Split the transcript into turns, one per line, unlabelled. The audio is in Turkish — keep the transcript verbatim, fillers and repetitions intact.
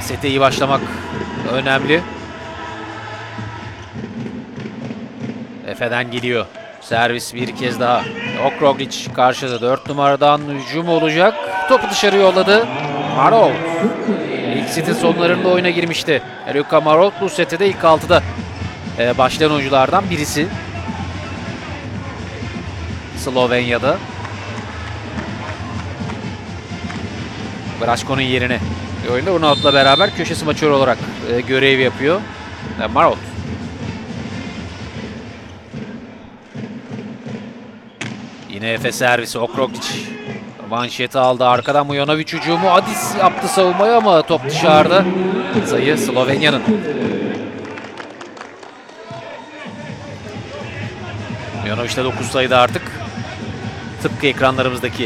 Sete iyi başlamak önemli. Efe'den geliyor. Servis bir kez daha. Okroglic karşıda dört numaradan hücum olacak. Topu dışarı yolladı. Marolt. İlk setin sonlarında oyuna girmişti. Luka Marolt bu sette de ilk altıda ee, başlayan oyunculardan birisi. Slovenya'da. Braşko'nun yerine oyunda Urnaut'la beraber köşe smaçör olarak e, görev yapıyor. E, Marolt. Yine Efe servisi. Okroglic manşeti aldı. Arkadan Mujanovic hücumu. Adis yaptı savunmayı ama top dışarıda. Sayı Slovenya'nın. Mujanovic de dokuz sayıda artık. Tıpkı ekranlarımızdaki